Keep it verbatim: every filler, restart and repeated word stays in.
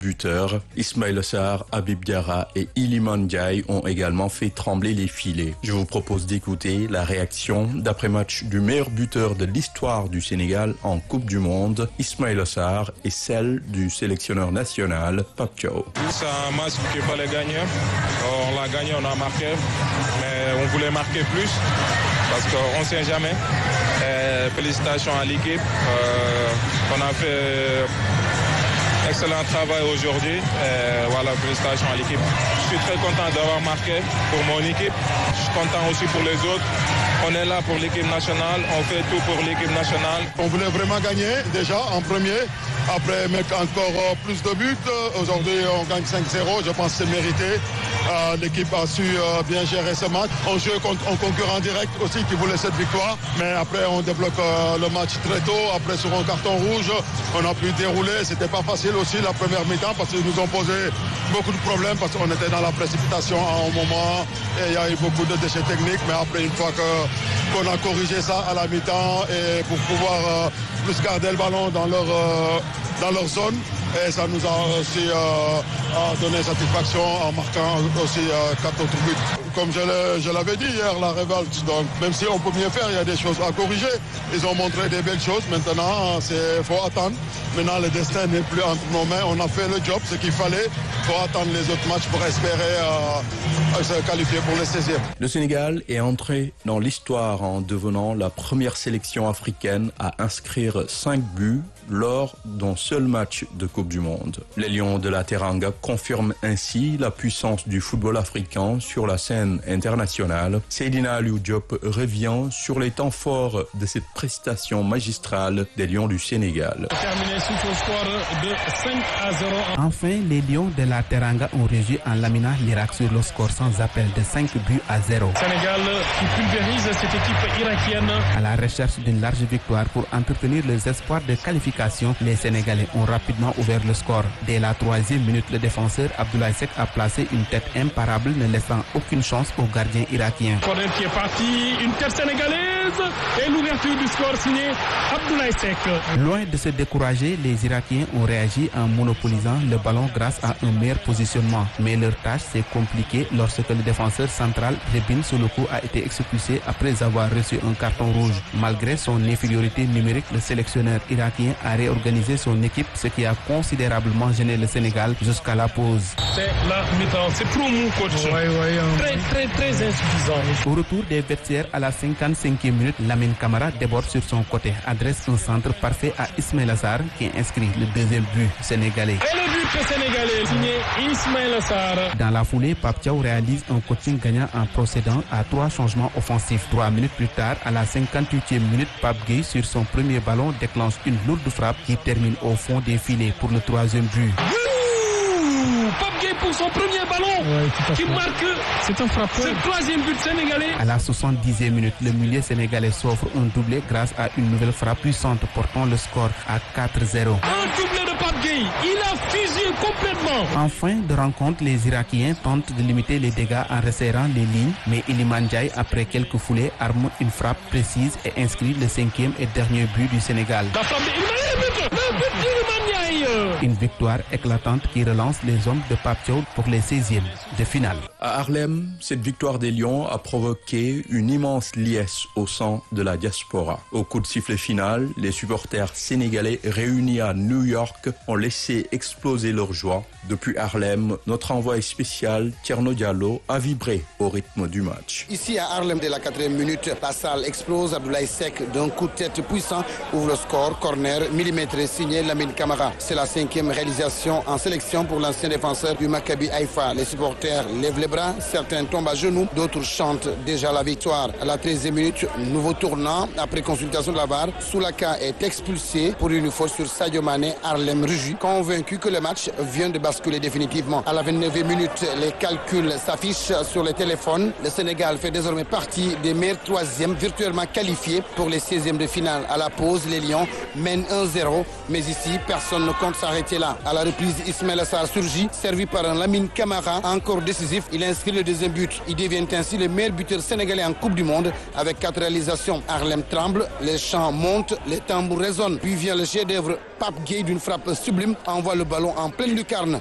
buteurs. Ismaïla Sarr, Habib Diarra et Iliman Ndiaye ont également fait trembler les filets. Je vous propose d'écouter la réaction d'après-match du meilleur buteur de l'histoire du Sénégal en Coupe du Monde, Ismaïla Sarr, et celle du sélectionneur national, Pape Thiaw. C'est un match qu'il fallait gagner. On l'a gagné, on a marqué, mais on voulait marquer plus parce qu'on ne sait jamais. Et félicitations à l'équipe. Euh, on a fait excellent travail aujourd'hui. Et voilà, félicitations à l'équipe. Je suis très content d'avoir marqué pour mon équipe. Je suis content aussi pour les autres. On est là pour l'équipe nationale, on fait tout pour l'équipe nationale. On voulait vraiment gagner déjà en premier, après mettre encore plus de buts. Aujourd'hui on gagne cinq zéro, je pense que c'est mérité. Euh, l'équipe a su euh, bien gérer ce match. On joue contre un concurrent direct aussi qui voulait cette victoire. Mais après on débloque euh, le match très tôt. Après sur un carton rouge, on a pu dérouler. C'était pas facile aussi la première mi-temps parce qu'ils nous ont posé beaucoup de problèmes parce qu'on était dans la précipitation à un moment et il y a eu beaucoup de déchets techniques. Mais après une fois que qu'on a corrigé ça à la mi-temps et pour pouvoir euh, plus garder le ballon dans leur, euh, dans leur zone. Et ça nous a aussi euh, donné satisfaction en marquant aussi euh, quatre autres buts. Comme je l'avais dit hier, la révolte, donc même si on peut mieux faire, il y a des choses à corriger. Ils ont montré des belles choses, maintenant il faut attendre. Maintenant le destin n'est plus entre nos mains, on a fait le job, ce qu'il fallait. Il faut attendre les autres matchs pour espérer euh, se qualifier pour le seizième. Le Sénégal est entré dans l'histoire en devenant la première sélection africaine à inscrire cinq buts lors d'un seul match de Coupe du Monde. Les Lions de la Teranga confirment ainsi la puissance du football africain sur la scène internationale. Seydina Aliou Diop revient sur les temps forts de cette prestation magistrale des Lions du Sénégal. Terminé sous le score de cinq à zéro. Enfin, les Lions de la Teranga ont réussi en laminant l'Irak sur le score sans appel de cinq buts à zéro. Sénégal qui pulvérise cette équipe irakienne. À la recherche d'une large victoire pour entretenir les espoirs de qualification, les Sénégalais ont rapidement ouvert le score. Dès la troisième minute, le défenseur Abdoulaye Seck a placé une tête imparable, ne laissant aucune chance au gardien irakien. Corner qui est parti, une tête sénégalaise et l'ouverture du score signée Abdoulaye Seck. Loin de se décourager, les Irakiens ont réagi en monopolisant le ballon grâce à un meilleur positionnement. Mais leur tâche s'est compliquée lorsque le défenseur central Rebin Solokou a été expulsé après avoir reçu un carton rouge. Malgré son infériorité numérique, le sélectionneur irakien a réorganisé son équipe, ce qui a considérablement gêné le Sénégal jusqu'à la pause. C'est la mi-temps, c'est trop mou, coach. Ouais, ouais, um... Très, très, très insuffisant. Au retour des vestiaires à la cinquante-cinquième minute, Lamine Camara déborde sur son côté, adresse un centre parfait à Ismaïla Sarr qui inscrit le deuxième but sénégalais. Et le but sénégalais signé Ismaïla Sarr. Dans la foulée, Pape Thiaw réalise un coaching gagnant en procédant à trois changements offensifs. Trois minutes plus tard, à la cinquante-huitième minute, Pape Gueye sur son premier ballon déclenche une lourde frappe qui termine au fond des filets pour le troisième but. Pape Gueye pour son premier ballon ouais, qui marque c'est un frappeur. Ce troisième but sénégalais. À la soixante-dixième minute, le milieu sénégalais s'offre un doublé grâce à une nouvelle frappe puissante portant le score à quatre zéro. Un doublé de Pape Gueye, il a fusillé complètement. En fin de rencontre, les Irakiens tentent de limiter les dégâts en resserrant les lignes, mais Iliman Ndiaye, après quelques foulées, arme une frappe précise et inscrit le cinquième et dernier but du Sénégal. La frappe de Iliman Une victoire éclatante qui relance les hommes de Pape Thiaw pour les seizièmes de finale. À Harlem, cette victoire des Lions a provoqué une immense liesse au sein de la diaspora. Au coup de sifflet final, les supporters sénégalais réunis à New York ont laissé exploser leur joie. Depuis Harlem, notre envoyé spécial Thierno Diallo a vibré au rythme du match. Ici à Harlem, dès la quatrième minute, la salle explose. Abdoulaye Seck d'un coup de tête puissant ouvre le score. Corner millimétré signé Lamine Camara. C'est la cinquième réalisation en sélection pour l'ancien défenseur du Maccabi Haïfa. Les supporters lèvent les bras, certains tombent à genoux, d'autres chantent déjà la victoire. À la treizième minute, nouveau tournant. Après consultation de la V A R, Soulaka est expulsé pour une faute sur Sadio Mané. Harlem rugit, convaincu que le match vient de basculer définitivement. À la vingt-neuvième minute, les calculs s'affichent sur les téléphones. Le Sénégal fait désormais partie des meilleurs troisièmes virtuellement qualifiés pour les seizièmes de finale. À la pause, les Lions mènent un zéro, mais ici, personne ne compte s'arrêter. s'arrêter là. À la reprise, Ismaël Sarr surgit, servi par un Lamine Camara, encore décisif. Il inscrit le deuxième but. Il devient ainsi le meilleur buteur sénégalais en Coupe du Monde avec quatre réalisations. Harlem tremble, les chants montent, les tambours résonnent. Puis vient le chef-d'œuvre Pape Gueye d'une frappe sublime, envoie le ballon en pleine lucarne.